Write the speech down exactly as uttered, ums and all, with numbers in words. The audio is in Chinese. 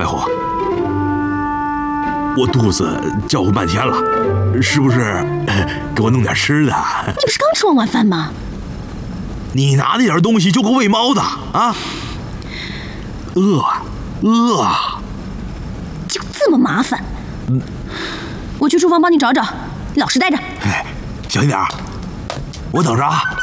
白虎，我肚子叫唤半天了，是不是给我弄点吃的？ 你不是刚吃完晚饭吗？ 你拿那点东西就够喂猫的啊！饿，饿， 就这么麻烦？嗯，我去厨房帮你找找，老实待着。 哎，小心点儿，我等着啊。